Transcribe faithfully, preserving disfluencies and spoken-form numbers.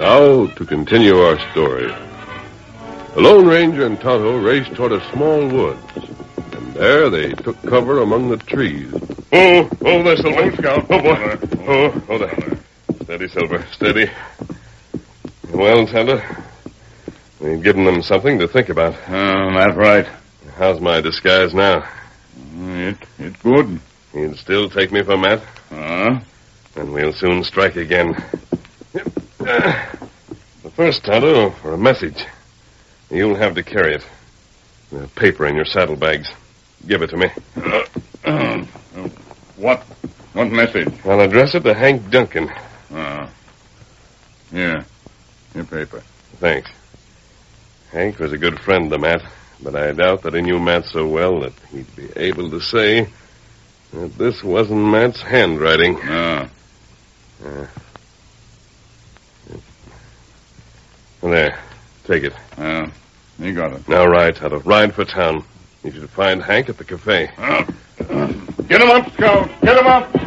Now, to continue our story. The Lone Ranger and Tonto raced toward a small woods. And there they took cover among the trees. Oh, oh, there, Silver. Oh, Scout. Oh, boy. Oh, oh, there. Steady, Silver, steady. Well, Tonto, we've given them something to think about. Uh, that's right. How's my disguise now? It, it's good. You'd still take me for Matt? Uh, And we'll soon strike again. Uh, but first, Tonto, for a message. You'll have to carry it. The paper in your saddlebags. Give it to me. uh, uh, what? What message? I'll address it to Hank Duncan. Uh, here. Your paper. Thanks. Hank was a good friend to Matt, but I doubt that he knew Matt so well that he'd be able to say that this wasn't Matt's handwriting. Uh, Uh, there. Take it. uh, you got it. Now ride, Tonto. Ride for town. You should find Hank at the cafe. Uh, uh, get him up, Scout. Get him up.